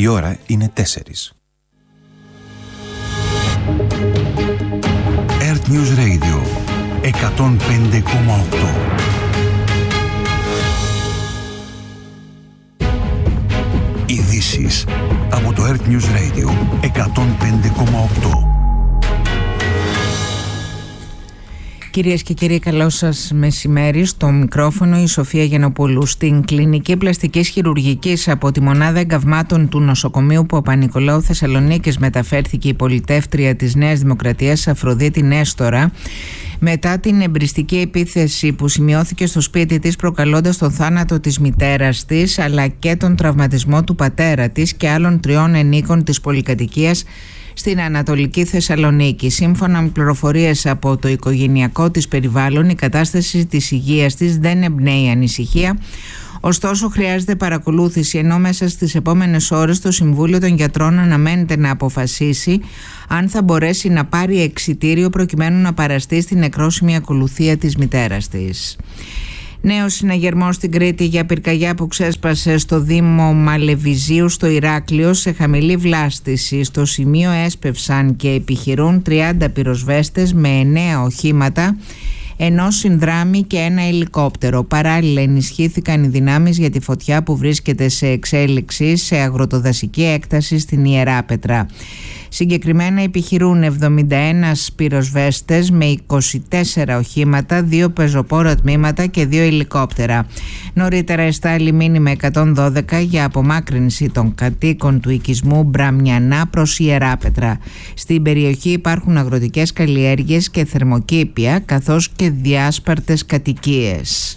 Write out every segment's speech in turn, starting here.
Η ώρα είναι 4. Earth News Radio 105,8. Ειδήσεις από το Earth News Radio 105,8. Κυρίες και κύριοι, καλό σας μεσημέρι. Στο μικρόφωνο η Σοφία Γενοπούλου. Στην κλινική πλαστικής χειρουργικής από τη μονάδα εγκαυμάτων του νοσοκομείου Παπα-Νικολάου Θεσσαλονίκης μεταφέρθηκε η πολιτεύτρια της Νέας Δημοκρατίας Αφροδίτη Νέστορα μετά την εμπριστική επίθεση που σημειώθηκε στο σπίτι της, προκαλώντας τον θάνατο της μητέρας της αλλά και τον τραυματισμό του πατέρα της και άλλων 3 ενίκων της πολυκατοικίας στην Ανατολική Θεσσαλονίκη. Σύμφωνα με πληροφορίες από το οικογενειακό της περιβάλλον, η κατάσταση της υγείας της δεν εμπνέει ανησυχία. Ωστόσο, χρειάζεται παρακολούθηση, ενώ μέσα στις επόμενες ώρες το Συμβούλιο των Γιατρών αναμένεται να αποφασίσει αν θα μπορέσει να πάρει εξιτήριο προκειμένου να παραστεί στην νεκρόσιμη ακολουθία της μητέρας της. Νέος συναγερμός στην Κρήτη για πυρκαγιά που ξέσπασε στο Δήμο Μαλεβιζίου στο Ηράκλειο σε χαμηλή βλάστηση. Στο σημείο έσπευσαν και επιχειρούν 30 πυροσβέστες με 9 οχήματα, ενώ συνδράμει και ένα ελικόπτερο. Παράλληλα ενισχύθηκαν οι δυνάμεις για τη φωτιά που βρίσκεται σε εξέλιξη σε αγροτοδασική έκταση στην Ιεράπετρα. Συγκεκριμένα επιχειρούν 71 πυροσβέστες με 24 οχήματα, 2 πεζοπόρα τμήματα και 2 ελικόπτερα. Νωρίτερα εστάλει μήνυμα 112 για απομάκρυνση των κατοίκων του οικισμού Μπραμιανά προς Ιεράπετρα. Στην περιοχή υπάρχουν αγροτικές καλλιέργειες και θερμοκήπια, καθώς και διάσπαρτες κατοικίες.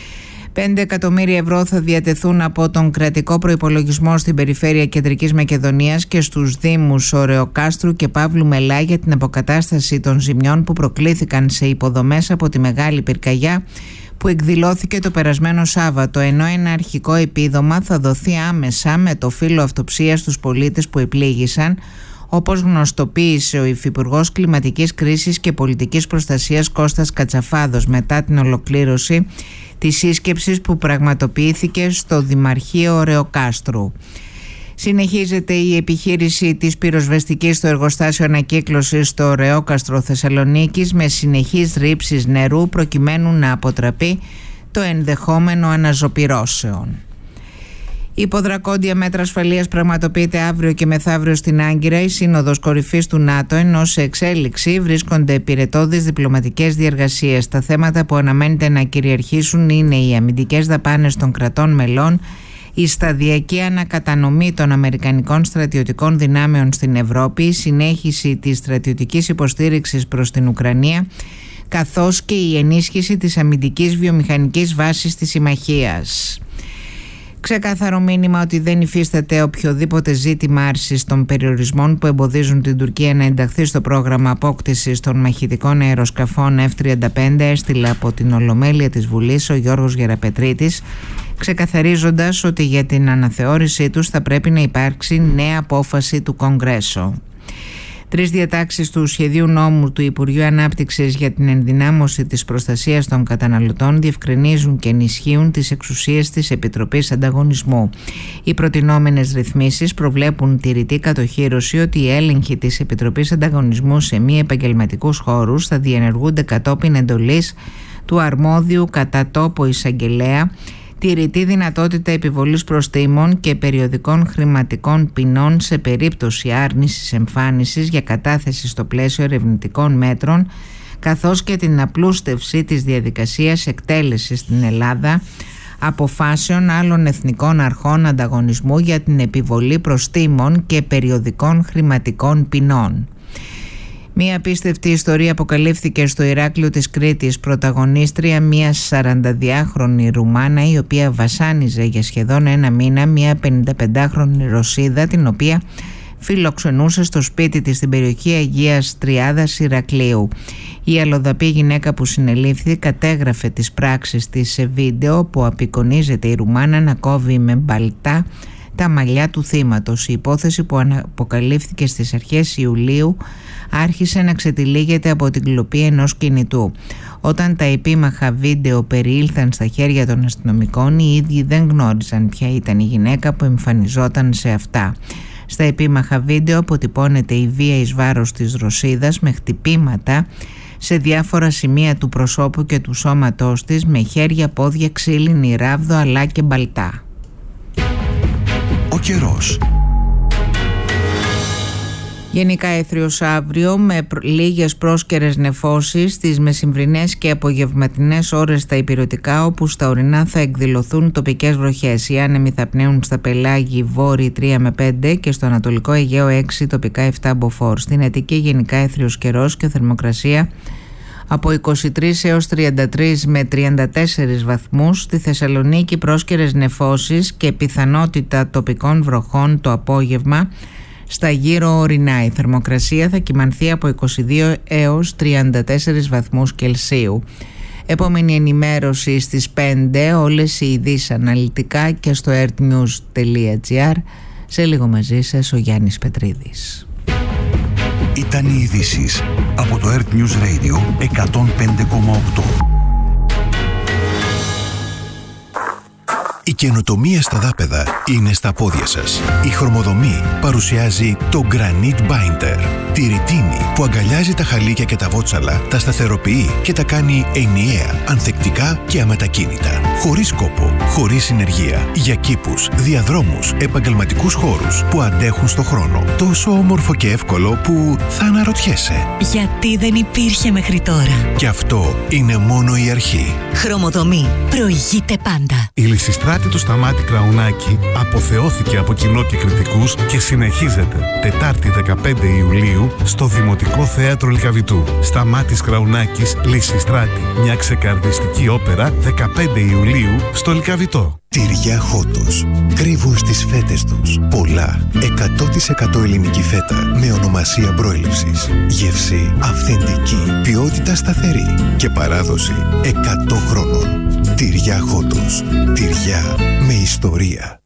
5 εκατομμύρια ευρώ θα διατεθούν από τον κρατικό προϋπολογισμό στην περιφέρεια Κεντρικής Μακεδονίας και στους Δήμους Ωρεοκάστρου και Παύλου Μελά για την αποκατάσταση των ζημιών που προκλήθηκαν σε υποδομές από τη μεγάλη πυρκαγιά που εκδηλώθηκε το περασμένο Σάββατο, ενώ ένα αρχικό επίδομα θα δοθεί άμεσα με το φύλλο αυτοψίας στους πολίτες που επλήγησαν, όπως γνωστοποίησε ο Υφυπουργός Κλιματικής Κρίσης και Πολιτικής Προστασίας Κώστας Κατσαφάδος μετά την ολοκλήρωση της σύσκεψης που πραγματοποιήθηκε στο Δημαρχείο Ωρεοκάστρου. Συνεχίζεται η επιχείρηση της πυροσβεστικής στο εργοστάσιο ανακύκλωσης στο Ωρεόκαστρο Θεσσαλονίκης με συνεχείς ρήψεις νερού προκειμένου να αποτραπεί το ενδεχόμενο αναζωπυρώσεων. Υπό δρακόντια μέτρα ασφαλείας πραγματοποιείται αύριο και μεθαύριο στην Άγκυρα η Σύνοδος Κορυφής του ΝΑΤΟ, ενώ σε εξέλιξη βρίσκονται πυρετώδεις διπλωματικές διεργασίες. Τα θέματα που αναμένεται να κυριαρχήσουν είναι οι αμυντικές δαπάνες των κρατών μελών, η σταδιακή ανακατανομή των αμερικανικών στρατιωτικών δυνάμεων στην Ευρώπη, η συνέχιση της στρατιωτικής υποστήριξης προς την Ουκρανία, καθώς και η ενίσχυση της αμυντικής βιομηχανικής βάσης της συμμαχίας. Ξεκάθαρο μήνυμα ότι δεν υφίσταται οποιοδήποτε ζήτημα άρσης των περιορισμών που εμποδίζουν την Τουρκία να ενταχθεί στο πρόγραμμα απόκτησης των μαχητικών αεροσκαφών F-35, έστειλε από την Ολομέλεια της Βουλής ο Γιώργος Γεραπετρίτης, ξεκαθαρίζοντας ότι για την αναθεώρησή τους θα πρέπει να υπάρξει νέα απόφαση του Κογκρέσο. 3 διατάξεις του σχεδίου νόμου του Υπουργείου Ανάπτυξης για την ενδυνάμωση της προστασίας των καταναλωτών διευκρινίζουν και ενισχύουν τις εξουσίες της Επιτροπής Ανταγωνισμού. Οι προτινόμενες ρυθμίσεις προβλέπουν τη ρητή κατοχύρωση ότι οι έλεγχοι της Επιτροπής Ανταγωνισμού σε μη επαγγελματικούς χώρους θα διενεργούνται κατόπιν εντολής του αρμόδιου κατά τόπο εισαγγελέα, τη ρητή δυνατότητα επιβολής προστίμων και περιοδικών χρηματικών ποινών σε περίπτωση άρνησης εμφάνισης για κατάθεση στο πλαίσιο ερευνητικών μέτρων, καθώς και την απλούστευση της διαδικασίας εκτέλεσης στην Ελλάδα αποφάσεων άλλων εθνικών αρχών ανταγωνισμού για την επιβολή προστίμων και περιοδικών χρηματικών ποινών. Μία απίστευτη ιστορία αποκαλύφθηκε στο Ηράκλειο της Κρήτης, πρωταγωνίστρια μιας 42χρονη Ρουμάνα η οποία βασάνιζε για σχεδόν 1 μήνα μια 55χρονη Ρωσίδα την οποία φιλοξενούσε στο σπίτι της στην περιοχή Αγίας Τριάδας Ηρακλείου. Η αλλοδαπή γυναίκα που συνελήφθη κατέγραφε τις πράξεις της σε βίντεο που απεικονίζεται η Ρουμάνα να κόβει με μπαλτά τα μαλλιά του θύματος. Η υπόθεση που αποκαλύφθηκε στις αρχές Ιουλίου άρχισε να ξετυλίγεται από την κλοπή ενός κινητού. Όταν τα επίμαχα βίντεο περιήλθαν στα χέρια των αστυνομικών, οι ίδιοι δεν γνώριζαν ποια ήταν η γυναίκα που εμφανιζόταν σε αυτά. Στα επίμαχα βίντεο αποτυπώνεται η βία εις βάρος της Ρωσίδας με χτυπήματα σε διάφορα σημεία του προσώπου και του σώματός της με χέρια, πόδια, ξύλινη ράβδο αλλά και μπαλτά. Ο καιρός. Γενικά έθριος αύριο με λίγες πρόσκαιρες νεφώσεις στις μεσημβρινές και απογευματινές ώρες στα ηπειρωτικά, όπου στα ορεινά θα εκδηλωθούν τοπικές βροχές. Οι άνεμοι θα πνέουν στα πελάγη βόρειοι 3 με 5 και στο ανατολικό Αιγαίο 6, τοπικά 7 μποφόρ. Στην Αττική γενικά έθριος καιρός και θερμοκρασία από 23 έως 33 με 34 βαθμούς. Στη Θεσσαλονίκη πρόσκαιρες νεφώσεις και πιθανότητα τοπικών βροχών το απόγευμα. Στα γύρω ορεινά η θερμοκρασία θα κυμανθεί από 22 έως 34 βαθμούς Κελσίου. Επόμενη ενημέρωση στις 5, όλες οι ειδήσεις αναλυτικά και στο earthnews.gr. Σε λίγο μαζί σας ο Γιάννης Πετρίδης. Ήταν οι ειδήσεις από το Earth News Radio 105,8. Η καινοτομία στα δάπεδα είναι στα πόδια σας. Η Χρωμοδομή παρουσιάζει το Granite Binder. Τη ρητίνη που αγκαλιάζει τα χαλίκια και τα βότσαλα, τα σταθεροποιεί και τα κάνει ενιαία, ανθεκτικά και αμετακίνητα. Χωρίς κόπο, χωρίς συνεργεία. Για κήπους, διαδρόμους, επαγγελματικούς χώρους που αντέχουν στο χρόνο. Τόσο όμορφο και εύκολο που θα αναρωτιέσαι. Γιατί δεν υπήρχε μέχρι τώρα. Και αυτό είναι μόνο η αρχή. Χρωμοδομή. Προηγείται πάντα. Η Λυσιστράτη του Σταμάτη Κραουνάκη αποθεώθηκε από κοινό και κριτικούς και συνεχίζεται Τετάρτη 15 Ιουλίου στο Δημοτικό Θέατρο Λυκαβητού. Σταμάτης Κραουνάκης, Λυσιστράτη. Μια ξεκαρδιστική όπερα 15 Ιουλίου στο Λυκαβητό. Τυριά Χότος. Κρύβουν στις φέτες τους πολλά 100% ελληνική φέτα με ονομασία προέλευσης. Γεύση αυθεντική, ποιότητα σταθερή και παράδοση 100 χρόνων. Τυριά Χότος. Τυριά με ιστορία.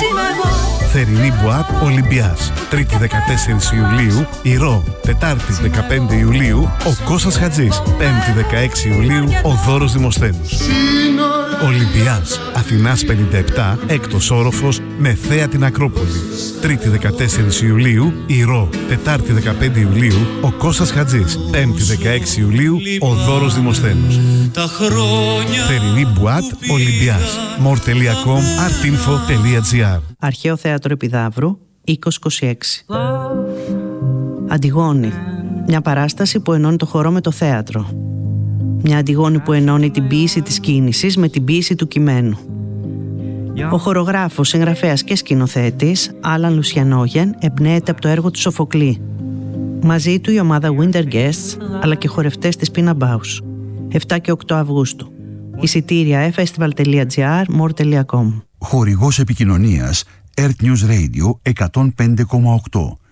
Θερινή Μπουάτ Ολυμπιάς. Τρίτη 14 Ιουλίου Ηρώ. Τετάρτη 15 Ιουλίου ο Κώστας Χατζής. Πέμπτη 16 Ιουλίου ο Δώρος Δημοσθένους. Ολυμπιάς Αθηνάς 57, έκτος όροφος με θέα την Ακρόπολη. Τρίτη 14 Ιουλίου Ηρώ. Τετάρτη 15 Ιουλίου ο Κώστας Χατζής. Πέμπτη 16 Ιουλίου ο Δώρος Δημοσθένους. Θερινή Μπουάτ Ολυμπιάς. more.com artinfo.gr. Αρχαίο Θέατρο Επιδαύρου 2026. Αντιγόνη. Μια παράσταση που ενώνει το χορό με το θέατρο. Μια Αντιγόνη που ενώνει την ποίηση της κίνησης με την ποίηση του κειμένου. Ο χορογράφος, συγγραφέας και σκηνοθέτης Άλαν Λουσιανόγεν εμπνέεται από το έργο του Σοφοκλή. Μαζί του η ομάδα Winter Guests αλλά και χορευτές της Pina Bausch. 7 και 8 Αυγούστου. Εισιτήρια festival.gr, more.com. Χορηγός επικοινωνίας Earth News Radio 105,8.